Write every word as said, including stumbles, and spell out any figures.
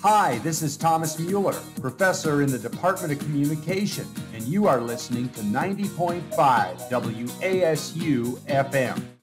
Hi, this is Thomas Mueller, professor in the Department of Communication, and you are listening to ninety point five W A S U F M.